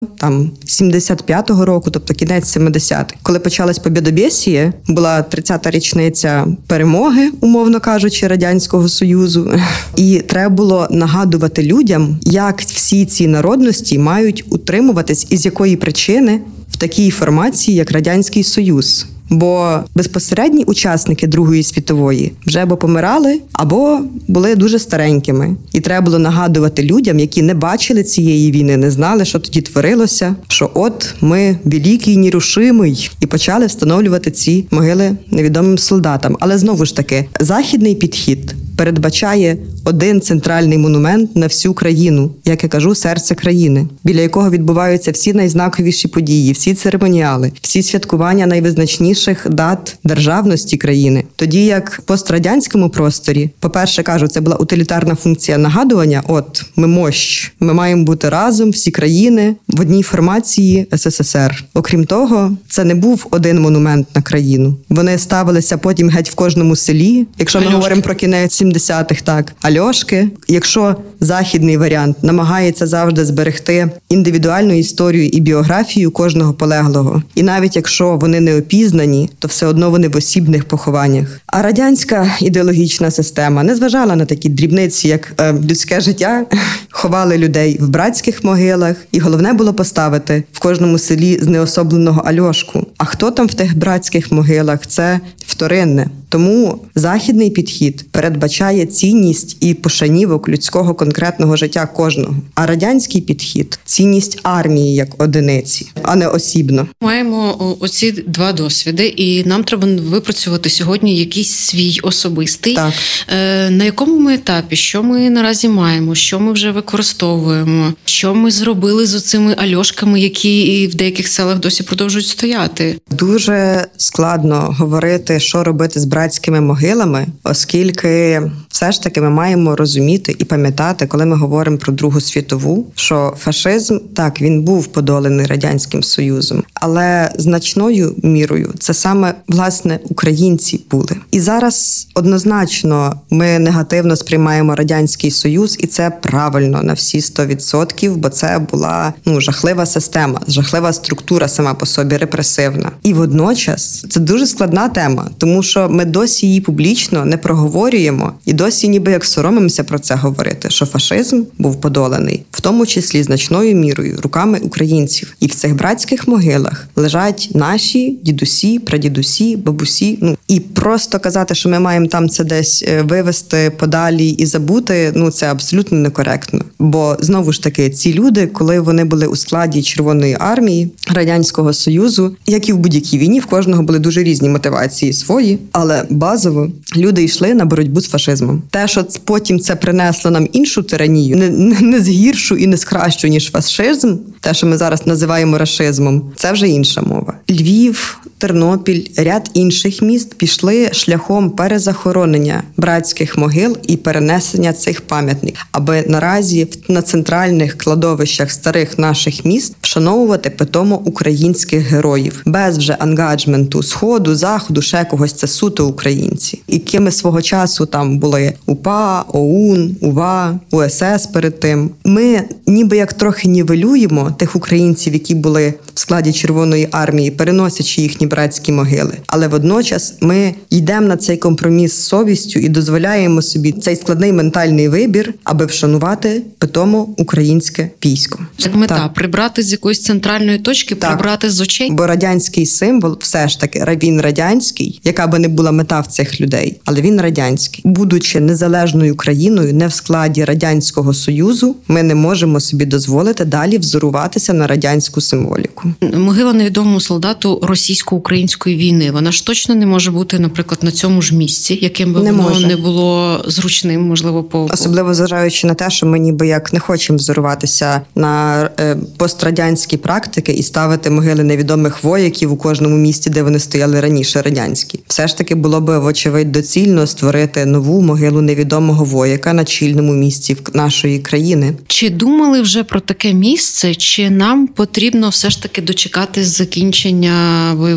там 75-го року, тобто кінець 70-х. Коли почалась Побєдобєсія, була 30-та річниця перемоги, умовно кажучи, Радянського Союзу. І треба було нагадувати людям, як всі ці народності мають утримуватись і з якої причини в такій формації, як Радянський Союз. Бо безпосередні учасники Другої світової вже або помирали, або були дуже старенькими. І треба було нагадувати людям, які не бачили цієї війни, не знали, що тоді творилося, що от ми великий, нерушимий. І почали встановлювати ці могили невідомим солдатам. Але знову ж таки, західний підхід передбачає один центральний монумент на всю країну, як я кажу, серце країни, біля якого відбуваються всі найзнаковіші події, всі церемоніали, всі святкування найвизначніших дат державності країни. Тоді як в пострадянському просторі, по-перше, кажу, це була утилітарна функція нагадування, от, ми мощ, ми маємо бути разом, всі країни, в одній формації СССР. Окрім того, це не був один монумент на країну. Вони ставилися потім геть в кожному селі, якщо ми говоримо про кінець 70-х, так, Альошки. Якщо західний варіант намагається завжди зберегти індивідуальну історію і біографію кожного полеглого, і навіть якщо вони не опізнані, то все одно вони в осібних похованнях. А радянська ідеологічна система не зважала на такі дрібниці, як людське життя, ховали людей в братських могилах, і головне було поставити в кожному селі знеособленого Альошку. А хто там в тих братських могилах? Це вторинне. Тому західний підхід передбачає цінність і пошанівок людського конкретного життя кожного. А радянський підхід – цінність армії як одиниці, а не осібно. Маємо оці два досвіди, і нам треба випрацювати сьогодні якийсь свій особистий. Так. На якому ми етапі? Що ми наразі маємо? Що ми вже використовуємо? Що ми зробили з оцими Альошками, які в деяких селах досі продовжують стояти? Дуже складно говорити, що робити з братськими могилами, оскільки все ж таки ми маємо розуміти і пам'ятати, коли ми говоримо про Другу світову, що фашизм, так, він був подоланий Радянським Союзом, але значною мірою це саме, власне, українці були. І зараз однозначно ми негативно сприймаємо Радянський Союз, і це правильно на всі 100%, бо це була, жахлива система, жахлива структура сама по собі, репресивна. І водночас це дуже складна тема, тому що ми досі її публічно не проговорюємо і досі ніби як соромимося про це говорити, що фашизм був подоланий, в тому числі значною мірою руками українців. І в цих братських могилах лежать наші дідусі, прадідусі, бабусі. І просто казати, що ми маємо там це десь вивезти подалі і забути, це абсолютно некоректно. Бо, знову ж таки, ці люди, коли вони були у складі Червоної армії Радянського Союзу, як і в будь-якій війні, в кожного були дуже різні мотивації свої, але базово люди йшли на боротьбу з фашизмом. Те, що потім це принесло нам іншу тиранію, не з гіршу і не з кращу, ніж фашизм, те, що ми зараз називаємо рашизмом, це вже інша мова. Львів, Тернопіль, ряд інших міст пішли шляхом перезахоронення братських могил і перенесення цих пам'ятників, аби наразі на центральних кладовищах старих наших міст вшановувати питомо українських героїв, без вже ангаджменту Сходу, Заходу, ще когось, це суто українці. І кими свого часу там були УПА, ОУН, УВА, УСС перед тим. Ми ніби як трохи нівелюємо тих українців, які були в складі Червоної армії, переносячи їхні братські могили. Але водночас ми йдемо на цей компроміс з совістю і дозволяємо собі цей складний ментальний вибір, аби вшанувати питомо українське військо. Як мета – прибрати з якоїсь центральної точки, прибрати з очей? Бо радянський символ все ж таки, він радянський, яка би не була мета в цих людей, але він радянський. Будучи незалежною країною, не в складі Радянського Союзу, ми не можемо собі дозволити далі взоруватися на радянську символіку. Могила невідомому солдату російсько-української війни, вона ж точно не може бути, наприклад, на цьому ж місці, яким би воно не було зручним, можливо, особливо зважаючи на те, що ми ніби як не хочемо взоруватися на пострадянські практики і ставити могили невідомих вояків у кожному місті, де вони стояли раніше, радянські. Все ж таки було би, вочевидь, доцільно створити нову могилу невідомого вояка на чільному місці нашої країни. Чи думали вже про таке місце, чи нам потрібно все ж таки дочекати закінчення бойових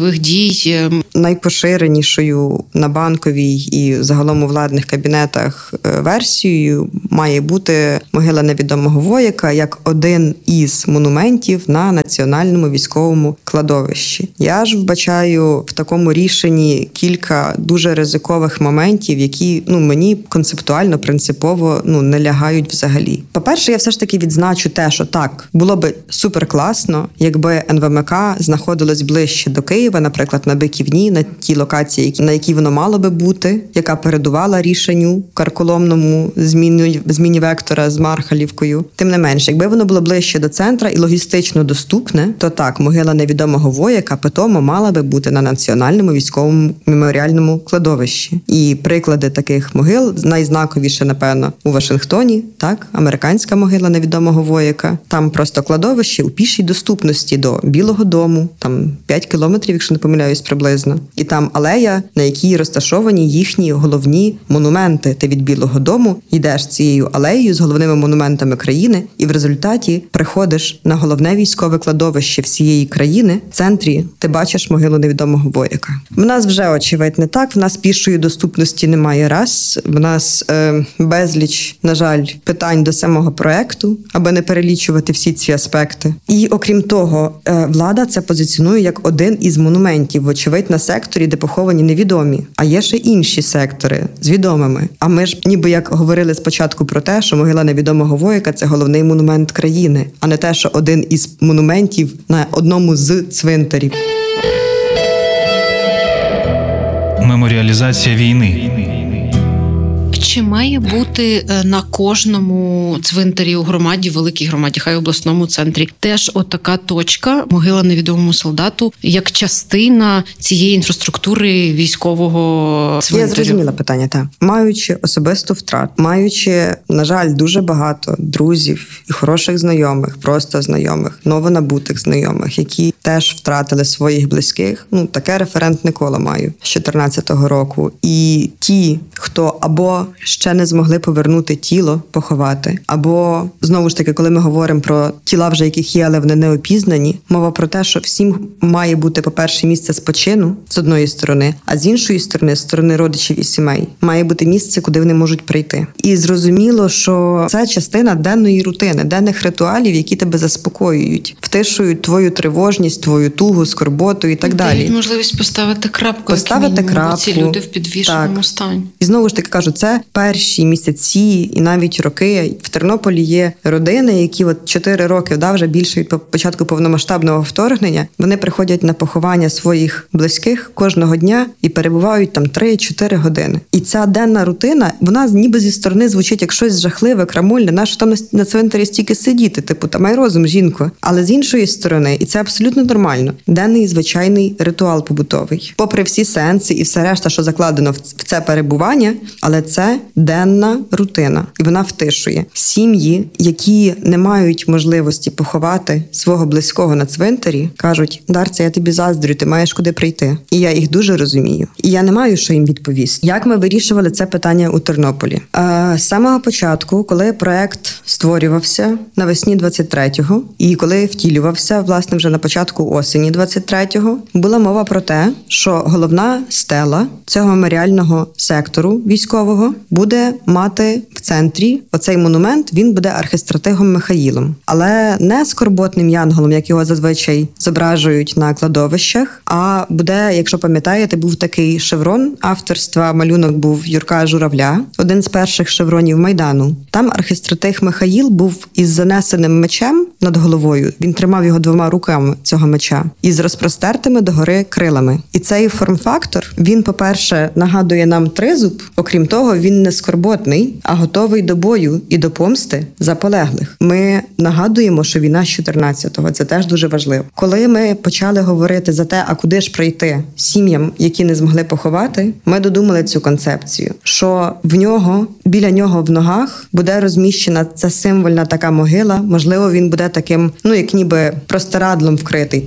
бойових дій. Найпоширенішою на Банковій і загалом у владних кабінетах версією має бути могила невідомого вояка як один із монументів на національному військовому кладовищі. Я ж вбачаю в такому рішенні кілька дуже ризикових моментів, які мені концептуально, принципово не лягають взагалі. По-перше, я все ж таки відзначу те, що так, було би супер класно, якби НВМК знаходилось ближче до Києва, наприклад, на Биківні, на тій локації, на якій воно мало би бути, яка передувала рішенню карколомному зміні вектора з Мархалівкою. Тим не менше, якби воно було ближче до центра і логістично доступне, то так, могила невідомого вояка питомо мала би бути на національному військовому меморіальному кладовищі. І приклади таких могил найзнаковіше, напевно, у Вашингтоні, так, американська могила невідомого вояка. Там просто кладовище у пішій доступності до Білого дому, там 5 кілометрів, якщо не помиляюсь, приблизно. І там алея, на якій розташовані їхні головні монументи. Ти від Білого дому йдеш цією алеєю з головними монументами країни, і в результаті приходиш на головне військове кладовище всієї країни. В центрі ти бачиш могилу невідомого вояка. В нас вже, очевидь, не так. В нас пішої доступності немає раз. В нас безліч, на жаль, питань до самого проекту, аби не перелічувати всі ці аспекти. І, окрім того, влада це позиціонує як один із монументів, вочевидь, на секторі, де поховані невідомі. А є ще інші сектори з відомими. А ми ж ніби як говорили спочатку про те, що могила невідомого вояка – це головний монумент країни, а не те, що один із монументів на одному з цвинтарів. Меморіалізація війни. Чи має бути на кожному цвинтарі у громаді, великій громаді, хай обласному центрі, теж отака точка, могила невідомому солдату, як частина цієї інфраструктури військового цвинтарю? Я зрозуміла питання, так. Маючи особисту втрату, маючи, на жаль, дуже багато друзів і хороших знайомих, просто знайомих, новонабутих знайомих, які теж втратили своїх близьких, таке референтне коло маю з 14-го року. І ті, хто або ще не змогли повернути тіло, поховати, або, знову ж таки, коли ми говоримо про тіла вже яких є, але вони не опізнані, мова про те, що всім має бути, по-перше, місце спочину, з одної сторони, а з іншої сторони, з сторони родичів і сімей, має бути місце, куди вони можуть прийти. І зрозуміло, що це частина денної рутини, денних ритуалів, які тебе заспокоюють, втишують твою тривожність, твою тугу, скорботу і так далі. Дають можливість поставити крапку, бо ці люди в підвішеному стані. І знову ж таки кажу, це перші місяці і навіть роки. В Тернополі є родини, які 4 роки, вже більше від початку повномасштабного вторгнення, вони приходять на поховання своїх близьких кожного дня і перебувають там 3-4 години. І ця денна рутина, вона ніби зі сторони звучить як щось жахливе, крамольне, нащо там на цвинтарі стільки сидіти, май розум, жінко. Але з іншої сторони, і це абсолютно нормально, денний звичайний ритуал побутовий. Попри всі сенси і все решта, що закладено в це перебування, але це денна рутина, і вона втишує. Сім'ї, які не мають можливості поховати свого близького на цвинтарі, кажуть: Дарця, я тобі заздрю, ти маєш куди прийти. І я їх дуже розумію. І я не маю, що їм відповісти. Як ми вирішували це питання у Тернополі? З самого початку, коли проект створювався навесні 23-го, і коли втілювався, власне, вже на початку осені 23-го, була мова про те, що головна стела цього меморіального сектору військового буде мати в центрі оцей монумент, він буде архистратигом Михаїлом. Але не скорботним янголом, як його зазвичай зображують на кладовищах, а буде, якщо пам'ятаєте, був такий шеврон авторства, малюнок був Юрка Журавля, один з перших шевронів Майдану. Там архистратиг Михаїл був із занесеним мечем над головою, він тримав його 2 руками, цього меча, і з розпростертими догори крилами. І цей форм-фактор, він, по-перше, нагадує нам тризуб, окрім того, він не скорботний, а готовий до бою і до помсти за полеглих. Ми нагадуємо, що війна з 14-го, це теж дуже важливо. Коли ми почали говорити за те, а куди ж прийти сім'ям, які не змогли поховати, ми додумали цю концепцію, що біля нього в ногах буде розміщена ця символьна така могила, можливо, він буде таким, як ніби простирадлом вкритий, так?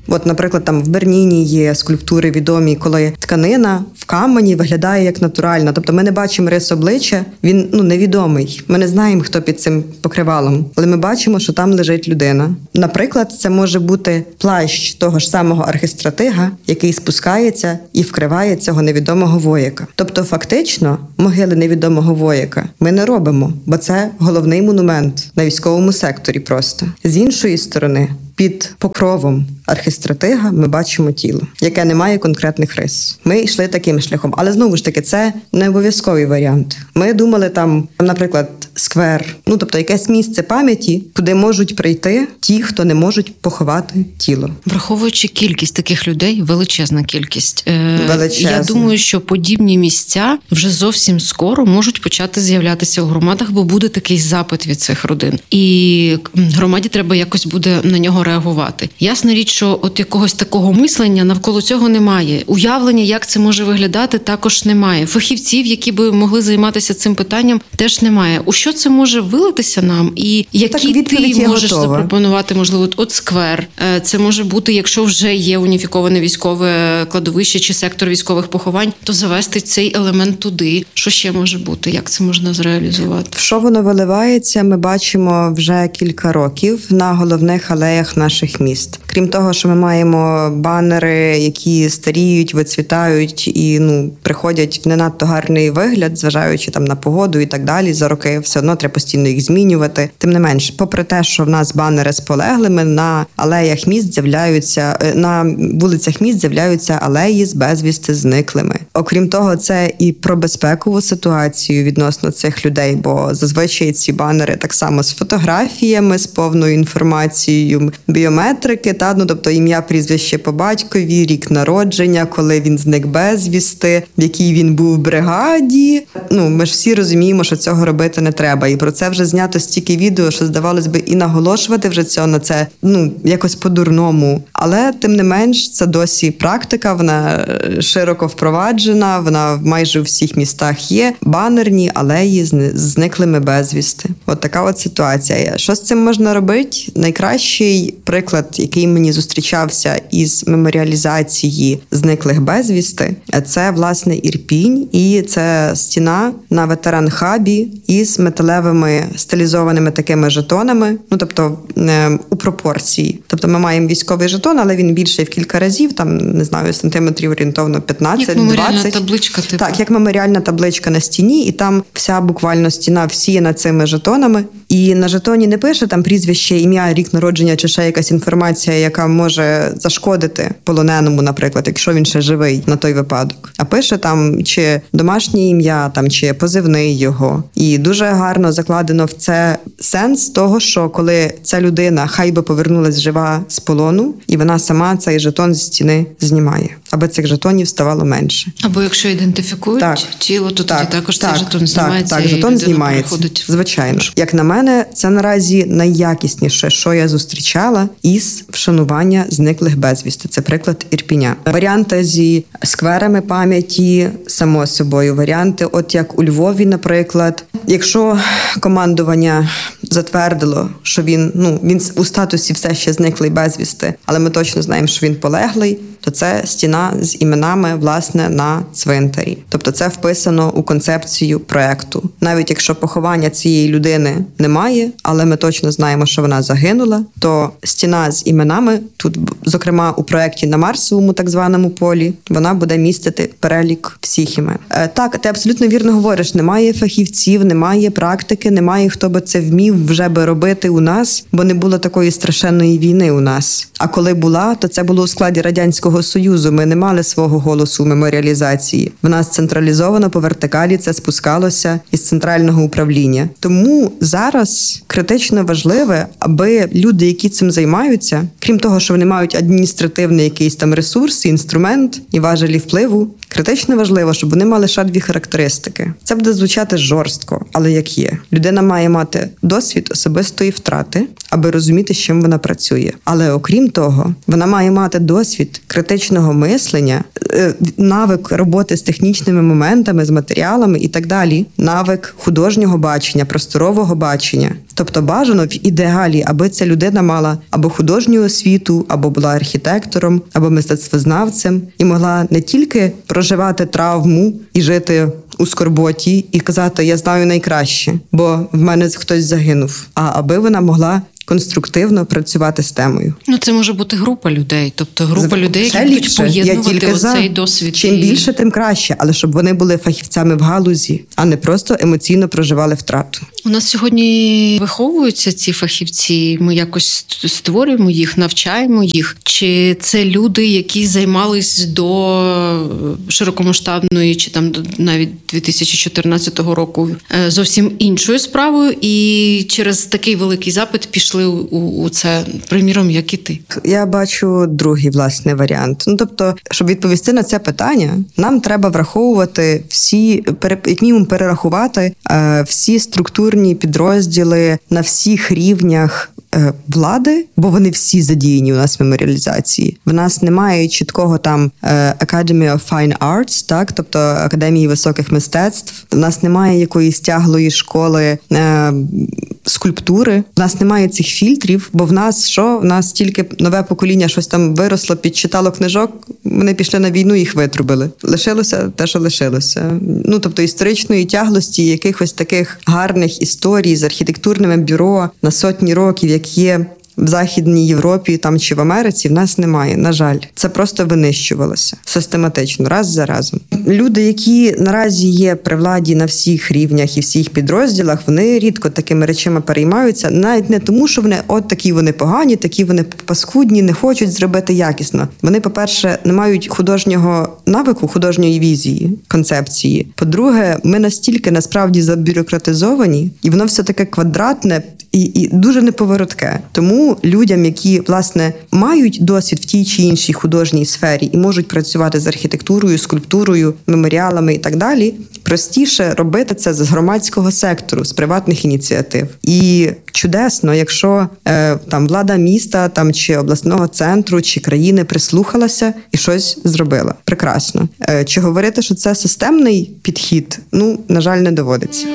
От, наприклад, там в Берніні є скульптури відомі, коли тканина в камені виглядає як натуральна. Тобто ми не бачимо рис обличчя, він невідомий. Ми не знаємо, хто під цим покривалом, але ми бачимо, що там лежить людина. Наприклад, це може бути плащ того ж самого архистратига, який спускається і вкриває цього невідомого вояка. Тобто, фактично, могили невідомого вояка ми не робимо, бо це головний монумент на військовому секторі просто. З іншої сторони, під покровом архистратига ми бачимо тіло, яке не має конкретних рис. Ми йшли таким шляхом. Але знову ж таки, це не обов'язковий варіант. Ми думали там, наприклад, сквер, тобто якесь місце пам'яті, куди можуть прийти ті, хто не можуть поховати тіло. Враховуючи кількість таких людей, величезна кількість. Величезна. Я думаю, що подібні місця вже зовсім скоро можуть почати з'являтися у громадах, бо буде такий запит від цих родин. І громаді треба якось буде на нього реагувати. Ясна річ, що от якогось такого мислення навколо цього немає. Уявлення, як це може виглядати, також немає. Фахівців, які би могли займатися цим питанням, теж немає. У що це може вилитися нам? І які ти можеш запропонувати, можливо, от сквер. Це може бути, якщо вже є уніфіковане військове кладовище чи сектор військових поховань, то завести цей елемент туди. Що ще може бути? Як це можна зреалізувати? В що воно виливається, ми бачимо вже кілька років на головних алеях наших міст. Крім того, що ми маємо банери, які старіють, вицвітають і приходять в не надто гарний вигляд, зважаючи там на погоду і так далі, за роки все одно треба постійно їх змінювати. Тим не менш, попри те, що в нас банери з полеглими, на алеях міст з'являються, на вулицях міст з'являються алеї з безвісти зниклими. Окрім того, це і про безпекову ситуацію відносно цих людей, бо зазвичай ці банери так само з фотографіями, з повною інформацією біометрики, тобто ім'я, прізвище по батькові, рік народження, коли він зник безвісти, в якій він був в бригаді. Ми ж всі розуміємо, що цього робити не треба. І про це вже знято стільки відео, що, здавалось би, і наголошувати вже на це, якось по-дурному. Але, тим не менш, це досі практика, вона широко впроваджена, вона майже у всіх містах є. Банерні алеї з зниклими безвісти. От така от ситуація. Що з цим можна робити? Найкращий приклад, який мені зустрічався із меморіалізації зниклих безвісти, це, власне, Ірпінь. І це стіна на ветеран-хабі із металевими стилізованими такими жетонами, тобто у пропорції. Тобто ми маємо військовий жетон, але він більший в кілька разів, там, не знаю, сантиметрів орієнтовно 15-20. Як меморіальна табличка, типу. Так, як меморіальна табличка на стіні, і там вся буквально стіна всіяна цими жетонами. І на жетоні не пише там прізвище, ім'я, рік народження чи ще якась інформація, яка може зашкодити полоненому, наприклад, якщо він ще живий на той випадок. А пише там чи домашнє ім'я, там чи позивний його. І дуже гарно закладено в це сенс того, що коли ця людина хай би повернулась жива з полону, і вона сама цей жетон зі стіни знімає, аби цих жетонів ставало менше. Або якщо ідентифікують тіло, то тоді також цей жетон знімається. Так, жетон знімається, звичайно. Як на мене, це наразі найякісніше, що я зустрічала із вшанування зниклих безвісти. Це приклад Ірпіня. Варіанти зі скверами пам'яті, само собою, варіанти, от як у Львові, наприклад. Якщо командування затвердило, що він у статусі все ще зниклий безвісти, але ми точно знаємо, що він полеглий, то це стіна з іменами, власне, на цвинтарі. Тобто це вписано у концепцію проекту. Навіть якщо поховання цієї людини немає, але ми точно знаємо, що вона загинула, то стіна з іменами, тут, зокрема, у проекті на Марсовому так званому полі, вона буде містити перелік всіх імен. Так, ти абсолютно вірно говориш, немає фахівців, немає практики, немає хто би це вмів вже би робити у нас, бо не було такої страшенної війни у нас. А коли була, то це було у складі Радянського Союзу. Ми не мали свого голосу у меморіалізації. В нас централізовано по вертикалі це спускалося із центрального управління. Тому зараз критично важливе, аби люди, які цим займаються, крім того, що вони мають адміністративний якийсь там ресурс, інструмент і важелі впливу, критично важливо, щоб вони мали ще дві характеристики. Це буде звучати жорстко, але як є. Людина має мати досвід особистої втрати, аби розуміти, з чим вона працює. Але окрім того, вона має мати досвід критичного мислення, навик роботи з технічними моментами, з матеріалами і так далі, навик художнього бачення, просторового бачення. Тобто бажано в ідеалі, аби ця людина мала або художню освіту, або була архітектором, або мистецтвознавцем і могла не тільки проживати травму і жити у скорботі і казати «я знаю найкраще, бо в мене хтось загинув», а аби вона могла конструктивно працювати з темою. Ну, це може бути група людей, тобто група людей, які будуть поєднувати оцей досвід. Чим більше, тим краще, але щоб вони були фахівцями в галузі, а не просто емоційно проживали втрату. У нас сьогодні виховуються ці фахівці, ми якось створюємо їх, навчаємо їх. Чи це люди, які займались до широкомасштабної, чи там навіть 2014 року зовсім іншою справою, і через такий великий запит пішли у це, приміром, як і ти? Я бачу другий, власне, варіант. Ну, тобто, щоб відповісти на це питання, нам треба враховувати всі, як мінімум перерахувати всі структурні підрозділи на всіх рівнях влади, бо вони всі задіяні у нас в меморіалізації. В нас немає чіткого там Academy of Fine Arts, так, тобто Академії високих мистецтв. У нас немає якоїсь тяглої школи скульптури. У нас немає цих фільтрів, бо в нас що? В нас тільки нове покоління щось там виросло, підчитало книжок, вони пішли на війну, їх витрубили. Лишилося те, що лишилося. Ну, тобто історичної тяглості якихось таких гарних історій з архітектурними бюро на сотні років, як є в Західній Європі там чи в Америці, в нас немає, на жаль. Це просто винищувалося систематично, раз за разом. Люди, які наразі є при владі на всіх рівнях і всіх підрозділах, вони рідко такими речами переймаються, навіть не тому, що вони от такі вони погані, такі вони паскудні, не хочуть зробити якісно. Вони, по-перше, не мають художнього навику, художньої візії, концепції. По-друге, ми настільки насправді забюрократизовані, і воно все таке квадратне, і дуже неповоротке. Тому людям, які, власне, мають досвід в тій чи іншій художній сфері і можуть працювати з архітектурою, скульптурою, меморіалами і так далі, простіше робити це з громадського сектору, з приватних ініціатив. І чудесно, якщо там влада міста, там чи обласного центру, чи країни прислухалася і щось зробила. Прекрасно. Чи говорити, що це системний підхід? Ну, на жаль, не доводиться.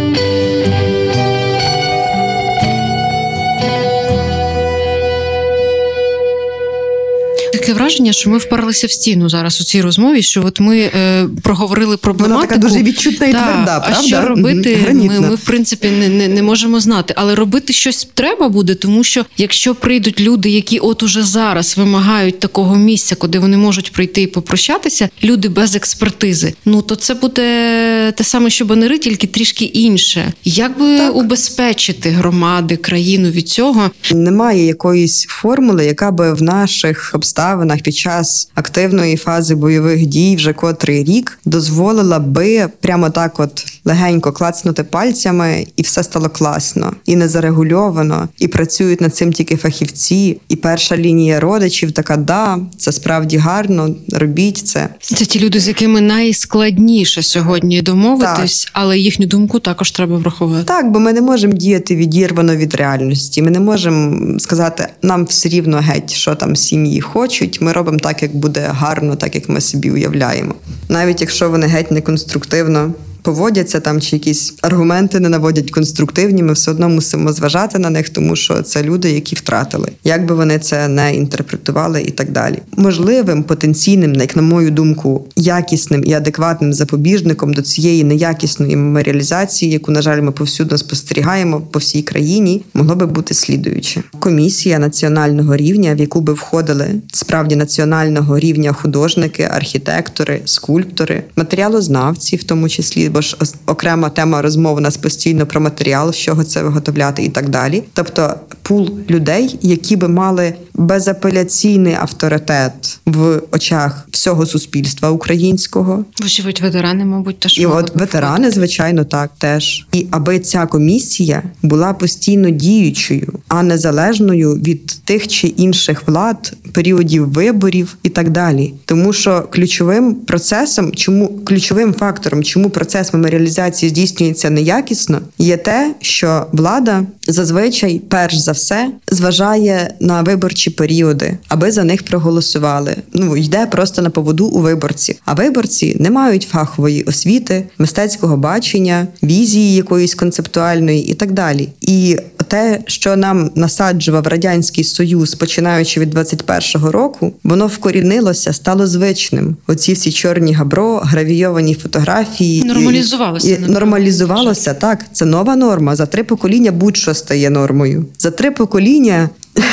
Таке враження, що ми вперлися в стіну зараз у цій розмові, що от ми проговорили проблематику. Вона така дуже відчутна і тверда, правда? А що робити, ми в принципі не можемо знати. Але робити щось треба буде, тому що якщо прийдуть люди, які от уже зараз вимагають такого місця, куди вони можуть прийти і попрощатися, люди без експертизи, ну то це буде те саме, що банери, тільки трішки інше. Як би убезпечити громади, країну від цього? Немає якоїсь формули, яка би в наших обставинах під час активної фази бойових дій вже котрий рік дозволила би прямо так от легенько клацнути пальцями і все стало класно, і не зарегульовано, і працюють над цим тільки фахівці, і перша лінія родичів така, да, це справді гарно, робіть це. Це ті люди, з якими найскладніше сьогодні домовитись, але їхню думку також треба врахувати. Так, бо ми не можемо діяти відірвано від реальності. Ми не можемо сказати, нам все рівно геть, що там сім'ї хочуть, ми робимо так, як буде гарно, так, як ми собі уявляємо. Навіть якщо вони геть неконструктивно поводяться там, чи якісь аргументи не наводять конструктивні, ми все одно мусимо зважати на них, тому що це люди, які втратили. Як би вони це не інтерпретували і так далі. Можливим, потенційним, як на мою думку, якісним і адекватним запобіжником до цієї неякісної меморіалізації, яку, на жаль, ми повсюдно спостерігаємо по всій країні, могло би бути слідуюче. Комісія національного рівня, в яку би входили справді національного рівня художники, архітектори, скульптори, матеріалознавці в тому числі, бо ж окрема тема розмов у нас постійно про матеріал, з чого це виготовляти і так далі. Тобто пул людей, які би мали безапеляційний авторитет в очах всього суспільства українського. Вочевидь, ветерани, мабуть, теж. І от ветерани, звичайно, так, теж. І аби ця комісія була постійно діючою, а не залежною від тих чи інших влад, періодів виборів і так далі. Тому що ключовим процесом, ключовим фактором, чому процес процес меморіалізації здійснюється неякісно, є те, що влада зазвичай, перш за все, зважає на виборчі періоди, аби за них проголосували. Йде просто на поводу у виборців. А виборці не мають фахової освіти, мистецького бачення, візії якоїсь концептуальної і так далі. І те, що нам насаджував Радянський Союз, починаючи від 21-го року, воно вкорінилося, стало звичним. Оці всі чорні габро, гравійовані фотографії. Нормалізувалося, так. Це нова норма. За 3 покоління будь-що стає нормою. За 3 покоління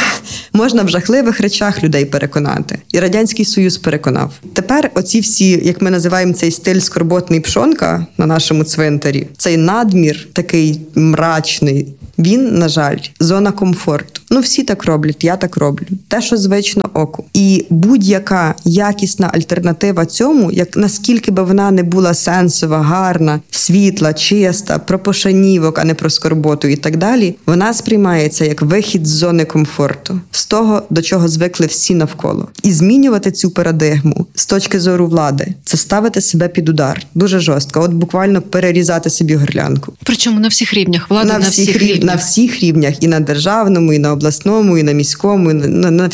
можна в жахливих речах людей переконати. І Радянський Союз переконав. Тепер оці всі, як ми називаємо цей стиль скорботний пшонка на нашому цвинтарі, цей надмір такий мрачний, він, на жаль, зона комфорту. Всі так роблять, я так роблю. Те, що звично оку. І будь-яка якісна альтернатива цьому, як наскільки би вона не була сенсова, гарна, світла, чиста, про пошанівок, а не про скорботу і так далі, вона сприймається як вихід з зони комфорту, з того, до чого звикли всі навколо. І змінювати цю парадигму з точки зору влади – це ставити себе під удар. Дуже жорстко. От буквально перерізати собі горлянку. Причому на всіх рівнях. Влада на всіх рівнях. На всіх рівнях. І на державному, і на обласному, і на міському, і на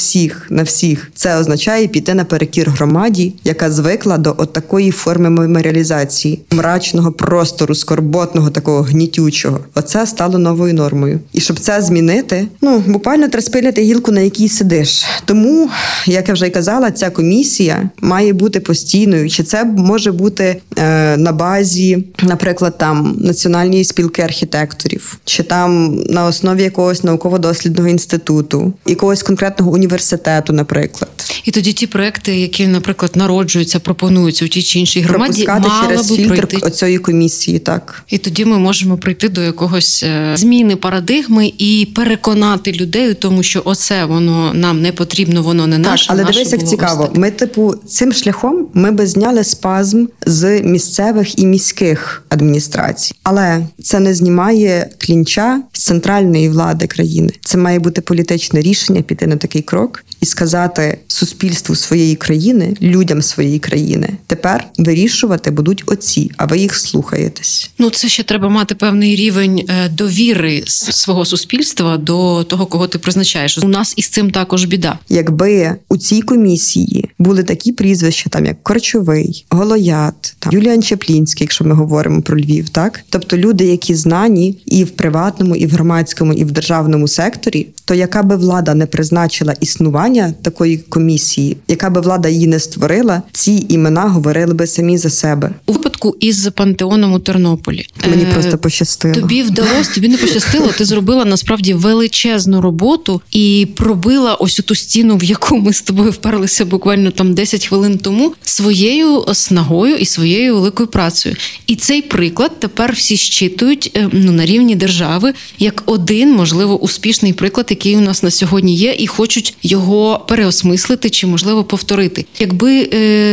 всіх. Це означає піти наперекір громаді, яка звикла до такої форми меморіалізації, мрачного простору, скорботного, такого гнітючого. Оце стало новою нормою. І щоб це змінити, буквально треба спиляти гілку, на якій сидиш. Тому, як я вже й казала, ця комісія має бути постійною. Чи це може бути на базі, наприклад, там Національної спілки архітекторів, чи там на основі якогось науково-дослідного інституту, якогось конкретного університету, наприклад. І тоді ті проекти, які, наприклад, народжуються, пропонуються у тій чи іншій громаді, пропускати через фільтр оцієї комісії, так. І тоді ми можемо прийти до якогось зміни парадигми і переконати людей у тому, що оце воно нам не потрібно, воно не наше. Так, але дивись, як цікаво. Ми, цим шляхом ми би зняли спазм з місцевих і міських адміністрацій. Але це не знімає клінча з центральної влади країни. Це має бути політичне рішення піти на такий крок і сказати суспільству своєї країни, людям своєї країни, тепер вирішувати будуть оці, а ви їх слухаєтесь. Це ще треба мати певний рівень довіри свого суспільства до того, кого ти призначаєш. У нас із цим також біда. Якби у цій комісії були такі прізвища, там як Корчовий, Голоят, там Юліан Чаплінський, якщо ми говоримо про Львів, так? Тобто люди, які знані і в приватному, і в громадському, і в державному секторі, то яка би влада не призначила існування такої комісії, яка би влада її не створила, ці імена говорили би самі за себе. У випадку із пантеоном у Тернополі. Мені просто пощастило. Тобі не пощастило, ти зробила насправді величезну роботу і пробила ось ту стіну, в яку ми з тобою вперлися буквально там 10 хвилин тому, своєю снагою і своєю великою працею. І цей приклад тепер всі щитують на рівні держави як один, можливо, успішний приклад, який у нас на сьогодні є, і хочуть його переосмислити чи, можливо, повторити. Якби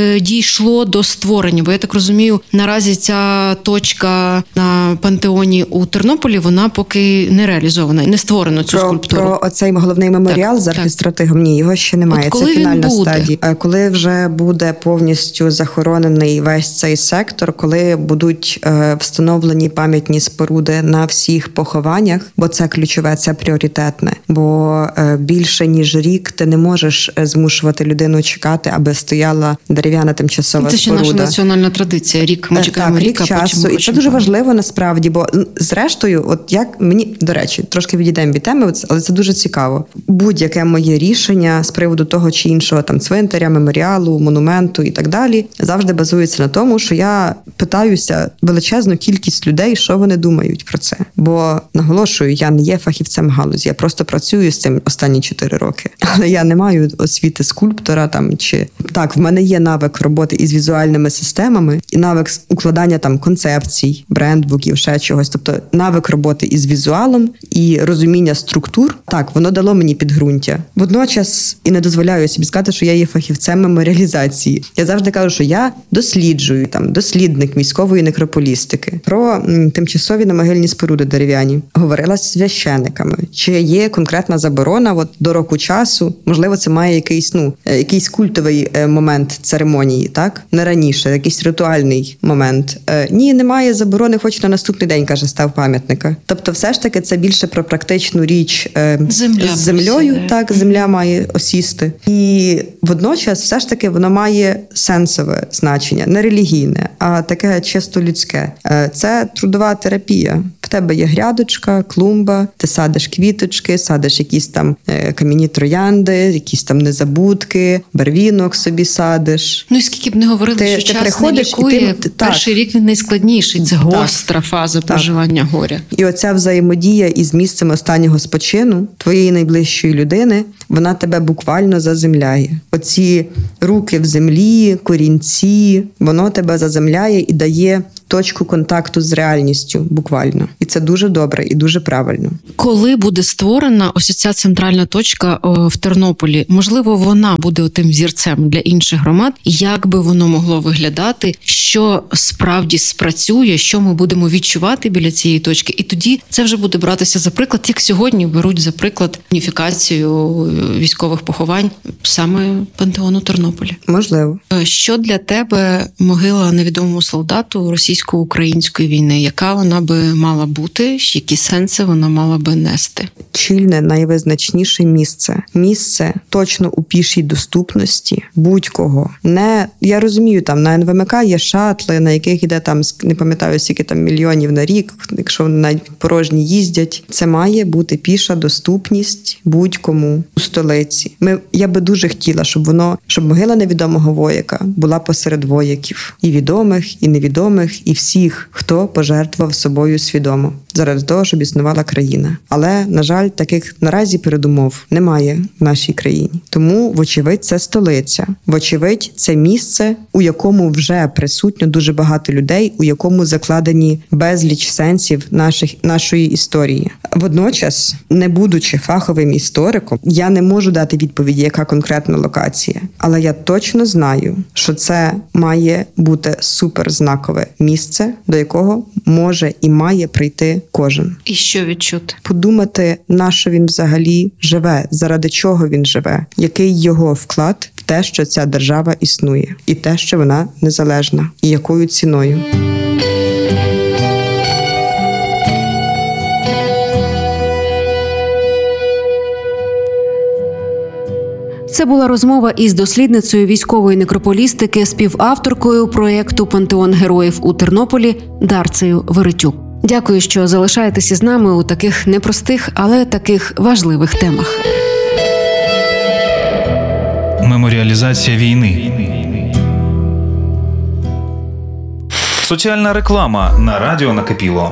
дійшло до створення, бо я так розумію, наразі ця точка на пантеоні у Тернополі, вона поки не реалізована, не створено цю скульптуру. Про оцей головний меморіал з архістратигом, ні, його ще немає. Це фінальна стадія. Коли вже буде повністю захоронений весь цей сектор, коли будуть встановлені пам'ятні споруди на всіх похованнях, бо це ключове, це пріоритетне. Бо більше ніж рік ти не можеш змушувати людину чекати, аби стояла дерев'яна тимчасова споруда. Це ще наша національна традиція. Рік ми чекаємо рік, а потім часу. І це дуже важливо насправді, бо зрештою, от як мені, до речі, трошки відійдемо від теми, але це дуже цікаво. Будь-яке моє рішення з приводу того чи іншого там цвинтаря, меморіалу, монументу і так далі, завжди базується на тому, що я питаюся величезну кількість людей, що вони думають про це. Бо, наголошую, я не є фахівцем галузі, я просто працюю з цим останні 4 роки. Але я не маю освіти скульптора там чи... Так, в мене є навик роботи із візуальними системами і навик укладання там концепцій, брендбуків, ще чогось. Тобто навик роботи із візуалом і розуміння структур, так, воно дало мені підґрунтя. Водночас і не дозволяю собі сказати, що я є фахівцем меморіалізації. Я завжди кажу, що я досліджую, там, дослідник військової некрополістики. Про тимчасові намогильні споруди дерев'яні. Говорила з священиками. Чи є конкретна заборона от до року часу? Можливо, це має якийсь культовий момент церемонії, так? Не раніше, якийсь ритуальний момент. Ні, немає заборони, хоч на наступний день, каже, став пам'ятника. Тобто все ж таки це більше про практичну річ Земля з землею. просідає. Так, земля має осісти. І водночас все ж таки воно має сенсове значення, не релігійне, а таке чисто людське. Це трудова терапія. В тебе є грядочка, клумба, ти садиш квіточки, садиш якісь там кам'яні троянди, якісь там незабудки, барвінок собі садиш. Ну і скільки б не говорили, Ти що час не приходиш, і лікує, ти- перший рік він найскладніший. Це гостра фаза проживання горя. І оця взаємодія із місцем останнього спочину твоєї найближчої людини, вона тебе буквально заземляє. Оці руки в землі, корінці, воно тебе заземляє і дає точку контакту з реальністю, буквально. І це дуже добре і дуже правильно. Коли буде створена ось ця центральна точка в Тернополі, можливо, вона буде отим взірцем для інших громад. Як би воно могло виглядати, що справді спрацює, що ми будемо відчувати біля цієї точки, і тоді це вже буде братися за приклад, як сьогодні беруть за приклад уніфікацію військових поховань саме пантеону Тернополя. Можливо. Що для тебе могила невідомому солдату російсько-української війни? Яка вона би мала бути? Які сенси вона мала би нести? Чільне найвизначніше місце. Місце точно у пішій доступності будь-кого. Я розумію, там на НВМК є шатли, на яких іде там, не пам'ятаю, скільки там мільйонів на рік, якщо вони навіть порожні їздять. Це має бути піша доступність будь-кому у столиці. Я би дуже хотіла, щоб могила невідомого вояка була посеред вояків. І відомих, і невідомих, і всіх, хто пожертвував собою свідомо заради того, щоб існувала країна. Але, на жаль, таких наразі передумов немає в нашій країні. Тому, вочевидь, це столиця. Вочевидь, це місце, у якому вже присутньо дуже багато людей, у якому закладені безліч сенсів нашої історії. Водночас, не будучи фаховим істориком, я не можу дати відповіді, яка конкретна локація. Але я точно знаю, що це має бути суперзнакове місце, до якого може і має прийти кожен. І що відчути? Подумати, на що він взагалі живе, заради чого він живе, який його вклад в те, що ця держава існує, і те, що вона незалежна, і якою ціною. Це була розмова із дослідницею військової некрополістики, співавторкою проєкту «Пантеон героїв у Тернополі» Дарцею Веретюк. Дякую, що залишаєтеся з нами у таких непростих, але таких важливих темах. Меморіалізація війни. Соціальна реклама на радіо накипіло.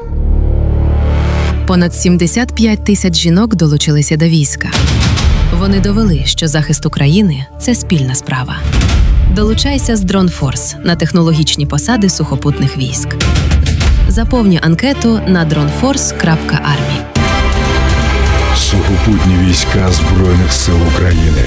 Понад 75 тисяч жінок долучилися до війська. Вони довели, що захист України – це спільна справа. Долучайся з DroneForce на технологічні посади сухопутних військ. Заповнюй анкету на droneforce.army. Сухопутні війська Збройних сил України.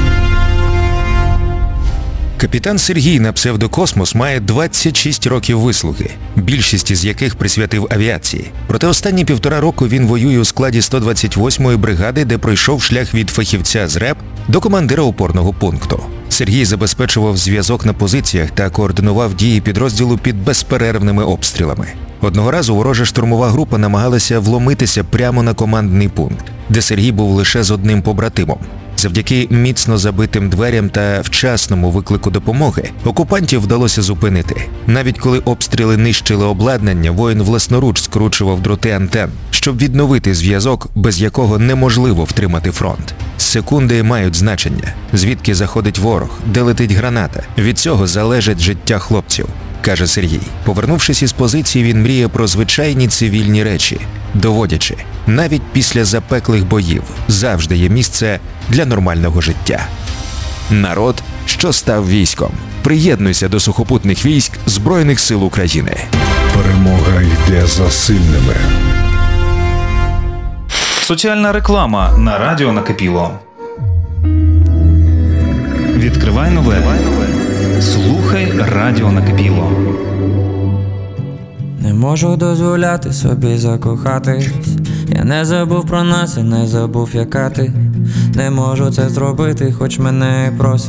Капітан Сергій на псевдокосмос має 26 років вислуги, більшість із яких присвятив авіації. Проте останні 1,5 року він воює у складі 128-ї бригади, де пройшов шлях від фахівця з РЕБ до командира опорного пункту. Сергій забезпечував зв'язок на позиціях та координував дії підрозділу під безперервними обстрілами. Одного разу ворожа штурмова група намагалася вломитися прямо на командний пункт, де Сергій був лише з одним побратимом. Завдяки міцно забитим дверям та вчасному виклику допомоги окупантів вдалося зупинити. Навіть коли обстріли нищили обладнання, воїн власноруч скручував дроти антен, щоб відновити зв'язок, без якого неможливо втримати фронт. Секунди мають значення. Звідки заходить ворог, де летить граната. Від цього залежить життя хлопців, каже Сергій. Повернувшись із позиції, він мріє про звичайні цивільні речі, доводячи, навіть після запеклих боїв завжди є місце для нормального життя. Народ, що став військом. Приєднуйся до сухопутних військ Збройних сил України. Перемога йде за сильними. Соціальна реклама на радіо накипіло. Відкривай нове. Слухай радіо накипіло. Не можу дозволяти собі закохатись. Я не забув про нас і не забув, яка ти. Не можу це зробити, хоч мене і просять.